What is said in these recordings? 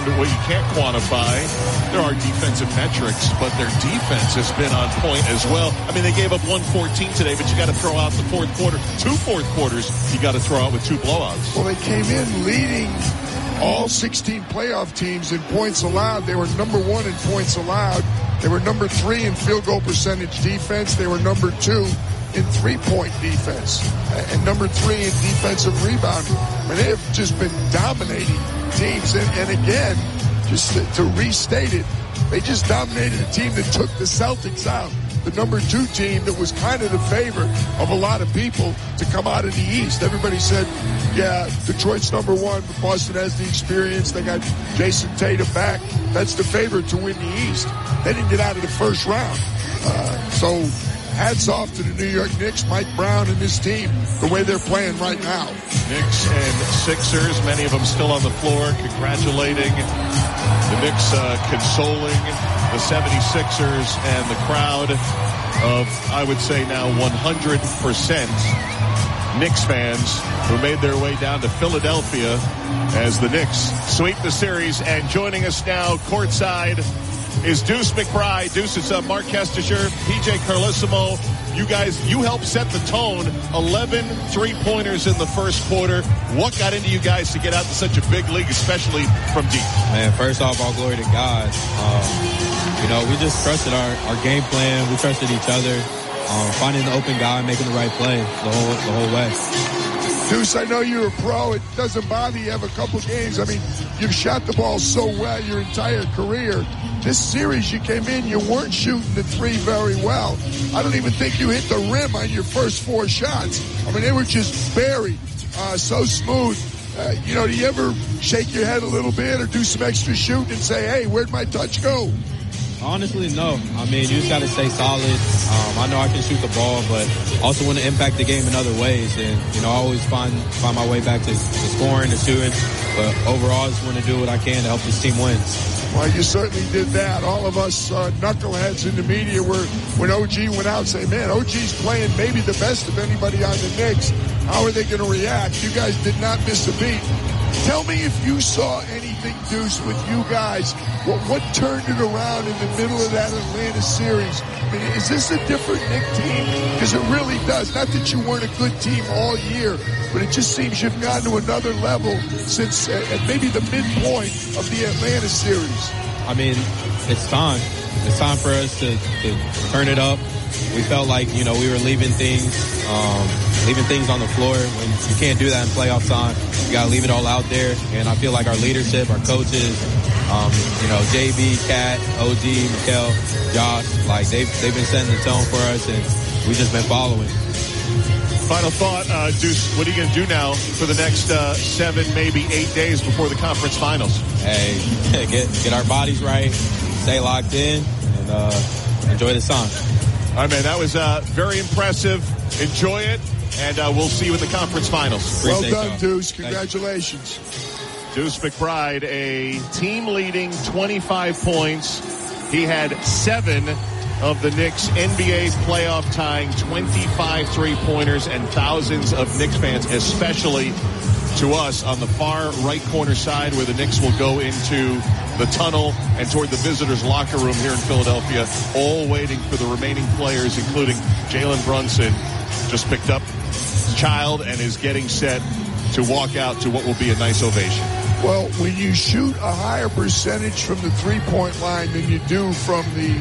And what you can't quantify, there are defensive metrics, but their defense has been on point as well. I mean, they gave up 114 today, but you got to throw out the fourth quarter. 2 fourth quarters you got to throw out with 2 blowouts. Well, they came in leading all 16 playoff teams in points allowed. They were number 1 in points allowed. They were number 3 in field goal percentage defense. They were number 2 in three-point defense and number 3 in defensive rebounding. I mean, they have just been dominating teams. And again, just to restate it, they just dominated a team that took the Celtics out, the number 2 team that was kind of the favorite of a lot of people to come out of the East. Everybody said, yeah, Detroit's number 1, but Boston has the experience. They got Jason Tatum back. That's the favorite to win the East. They didn't get out of the first round. So hats off to the New York Knicks, Mike Brown and his team, the way they're playing right now. Knicks and Sixers, many of them still on the floor, congratulating the Knicks, consoling the 76ers and the crowd of, I would say now 100% Knicks fans who made their way down to Philadelphia as the Knicks sweep the series. And joining us now courtside is Deuce McBride. Deuce, it's Mark Kestisher, PJ Carlesimo. You guys, you helped set the tone. 11 three-pointers in the first quarter. What got into you guys to get out to such a big league, especially from deep? Man, first off, all glory to God. We just trusted our game plan. We trusted each other. Finding the open guy, making the right play the whole way. Deuce, I know you're a pro. It doesn't bother you have a couple games. I mean, you've shot the ball so well your entire career. This series you came in, you weren't shooting the 3 very well. I don't even think you hit the rim on your first 4 shots. I mean, they were just buried, so smooth. Do you ever shake your head a little bit or do some extra shooting and say, hey, where'd my touch go? Honestly, no. I mean, you just got to stay solid. I know I can shoot the ball, but also want to impact the game in other ways. And, I always find my way back to scoring, to shooting. But overall, I just want to do what I can to help this team win. Well, you certainly did that. All of us knuckleheads in the media were, when OG went out, saying, man, OG's playing maybe the best of anybody on the Knicks. How are they going to react? You guys did not miss a beat. Tell me if you saw anything, Deuce, with you guys. What turned it around in the middle of that Atlanta series? I mean, is this a different Knick team? Because it really does. Not that you weren't a good team all year, but it just seems you've gotten to another level since maybe the midpoint of the Atlanta series. I mean, it's time. It's time for us to turn it up. We felt like, we were leaving things on the floor. When you can't do that in playoff time, you got to leave it all out there. And I feel like our leadership, our coaches, JB, Kat, OG, Mikal, Josh, like they've been setting the tone for us, and we've just been following. Final thought, Deuce, what are you going to do now for the next 7, maybe 8 days before the conference finals? Hey, get our bodies right, stay locked in, and enjoy the sun. All right, man, that was very impressive. Enjoy it, and we'll see you in the conference finals. Well done, Deuce. Congratulations. Deuce McBride, a team-leading 25 points. He had 7 of the Knicks' NBA playoff-tying 25 three-pointers, and thousands of Knicks fans, especially to us on the far right corner side where the Knicks will go into the tunnel and toward the visitors' locker room here in Philadelphia, all waiting for the remaining players, including Jalen Brunson, just picked up his child and is getting set to walk out to what will be a nice ovation. Well, when you shoot a higher percentage from the three-point line than you do from the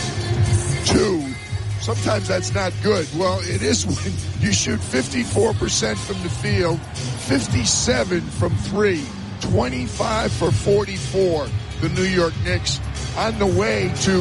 2, sometimes that's not good. Well, it is when you shoot 54% from the field, 57 from 3, 25 for 44. The New York Knicks on the way to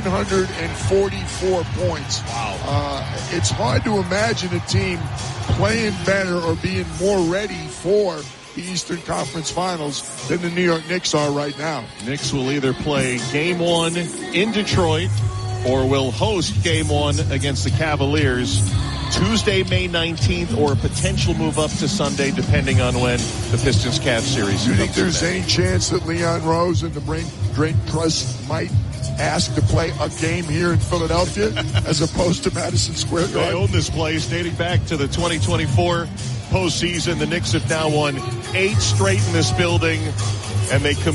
144 points. Wow. It's hard to imagine a team playing better or being more ready for the Eastern Conference Finals than the New York Knicks are right now. Knicks will either play Game 1 in Detroit or will host Game 1 against the Cavaliers Tuesday, May 19th, or a potential move up to Sunday, depending on when the Pistons-Cavs series. Do you think there's any chance that Leon Rose and the Brain Trust might ask to play a game here in Philadelphia as opposed to Madison Square Garden? They own this place dating back to the 2024 postseason. The Knicks have now won 8 straight in this building, and they